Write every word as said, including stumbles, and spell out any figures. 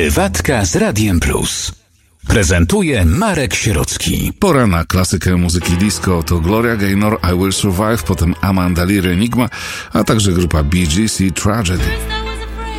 Prywatka z Radiem Plus. Prezentuje Marek Sierocki. Pora na klasykę muzyki disco. To Gloria Gaynor, I Will Survive, potem Amanda Lear, Enigma, a także grupa Bee Gees i Tragedy.